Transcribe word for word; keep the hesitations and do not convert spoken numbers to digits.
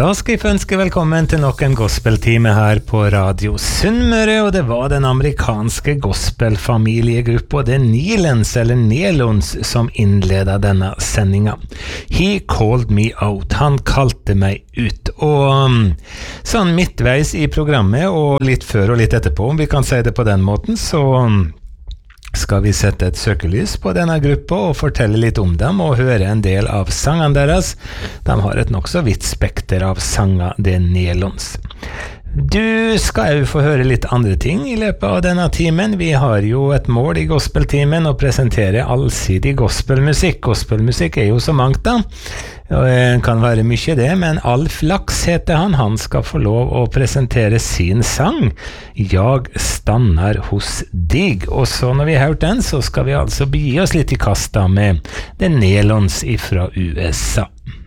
Da skal jeg ønske velkommen til nok en gospeltime her på Radio Sunnmøre, og det var den amerikanske gospelfamiliegruppa The Nilons, eller Nelons, som innledet denne sendinga. He called me out, han kalte meg ut, og sånn midtveis i programmet, og litt før og litt etterpå, om vi kan si det på den måten, så skal vi sette et søkelys på denne gruppa og fortelle litt om dem og høre en del av sangene deres. De har et nok så vidt spekter av sanger, The Nelons. Du skal jo få høre litt andre ting i løpet av denne timen. Vi har jo et mål i gospeltimen å presentere allsidig gospelmusikk. Gospelmusikk er jo så mangt da, og det kan være mye det, men Alf Laks heter han. Han skal få lov å presentere sin sang, Jeg stannar hos dig. Og så når vi har hørt den, så skal vi altså begi oss litt i kasta med The Nelons ifra U S A.